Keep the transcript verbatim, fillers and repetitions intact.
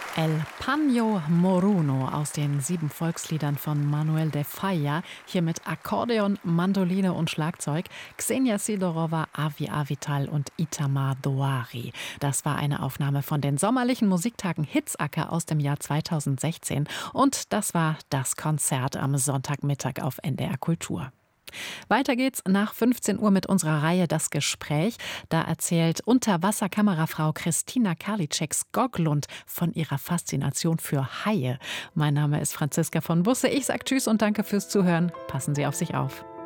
El Paño Moruno aus den sieben Volksliedern von Manuel de Falla, hier mit Akkordeon, Mandoline und Schlagzeug, Xenia Sidorova, Avi Avital und Itamar Douari. Das war eine Aufnahme von den sommerlichen Musiktagen Hitzacker aus dem Jahr zweitausendsechzehn und das war das Konzert am Sonntagmittag auf N D R Kultur. Weiter geht's nach fünfzehn Uhr mit unserer Reihe Das Gespräch. Da erzählt Unterwasserkamerafrau Christina Karliczek-Skoglund von ihrer Faszination für Haie. Mein Name ist Franziska von Busse. Ich sag Tschüss und danke fürs Zuhören. Passen Sie auf sich auf.